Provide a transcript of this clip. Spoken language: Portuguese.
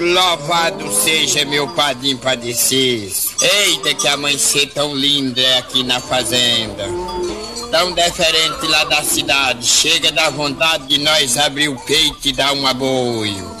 Louvado seja meu padrinho padecido. Eita, que amanhecer tão linda é aqui na fazenda. Tão diferente lá da cidade. Chega da vontade de nós abrir o peito e dar um aboio.